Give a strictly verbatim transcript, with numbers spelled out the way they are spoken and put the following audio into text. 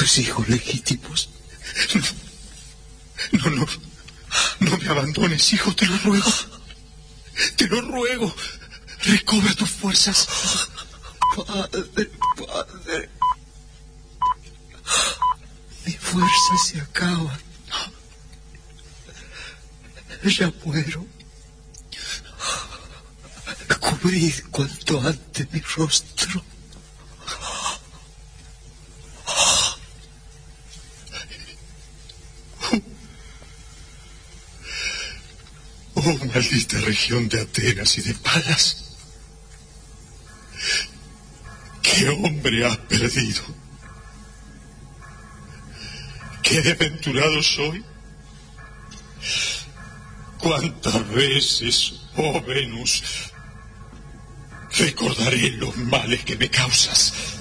tus hijos legítimos. No, no, no, no me abandones, hijo, te lo ruego. Te lo ruego. Recobra tus fuerzas. Padre, padre. Mi fuerza se acaba. Ya muero. Cubrid cuanto antes mi rostro. Oh, maldita región de Atenas y de Palas. ¿Qué hombre has perdido? ¿Qué desventurado soy? ¿Cuántas veces, oh Venus, recordaré los males que me causas?